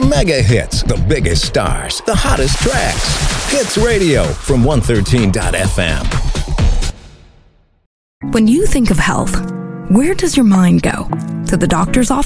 mega hits, the biggest stars, the hottest tracks. Hits Radio from 113.fm. When you think of health, where does your mind go? To the doctor's office?